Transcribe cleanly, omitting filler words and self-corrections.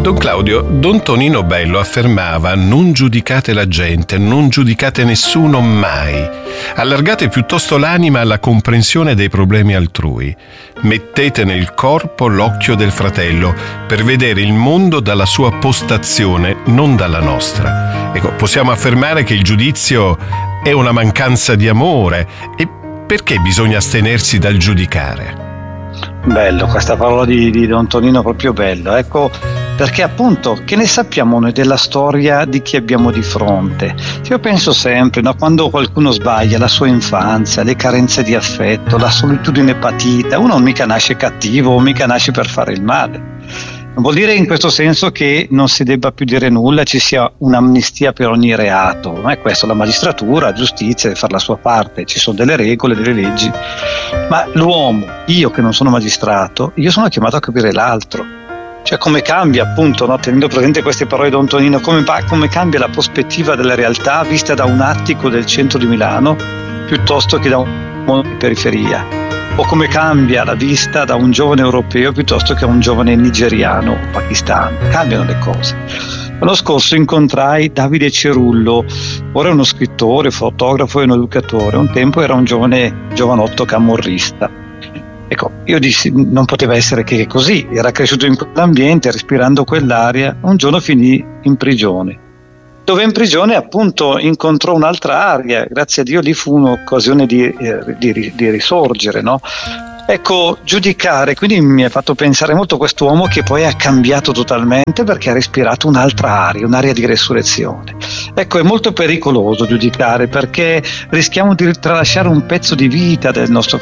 Don Claudio, Don Tonino Bello affermava: non giudicate la gente, non giudicate nessuno mai. Allargate piuttosto l'anima alla comprensione dei problemi altrui. Mettete nel corpo l'occhio del fratello per vedere il mondo dalla sua postazione, non dalla nostra. Ecco, possiamo affermare che il giudizio è una mancanza di amore. E perché bisogna astenersi dal giudicare? Bello, questa parola di Don Tonino, proprio bello. Ecco, perché appunto che ne sappiamo noi della storia di chi abbiamo di fronte? Io penso sempre, no, quando qualcuno sbaglia, la sua infanzia, le carenze di affetto, la solitudine patita, uno mica nasce cattivo, mica nasce per fare il male. Non vuol dire in questo senso che non si debba più dire nulla, ci sia un'amnistia per ogni reato. Non è questo, la magistratura, la giustizia deve fare la sua parte, ci sono delle regole, delle leggi. Ma l'uomo, io che non sono magistrato, io sono chiamato a capire l'altro. Cioè come cambia appunto, no, tenendo presente queste parole di Don Tonino, come cambia la prospettiva della realtà vista da un attico del centro di Milano piuttosto che da un mondo di periferia. O come cambia la vista da un giovane europeo piuttosto che a un giovane nigeriano o pakistano. Cambiano le cose. L'anno scorso incontrai Davide Cerullo, ora è uno scrittore, fotografo e un educatore. Un tempo era un giovanotto camorrista. Ecco, io dissi, non poteva essere che così. Era cresciuto in quell'ambiente, respirando quell'aria. Un giorno finì in prigione. Dove in prigione appunto incontrò un'altra aria, grazie a Dio lì fu un'occasione di risorgere, no? Ecco, giudicare, quindi mi ha fatto pensare molto a quest'uomo che poi ha cambiato totalmente perché ha respirato un'altra aria, un'aria di resurrezione. Ecco, è molto pericoloso giudicare perché rischiamo di tralasciare un pezzo di vita del nostro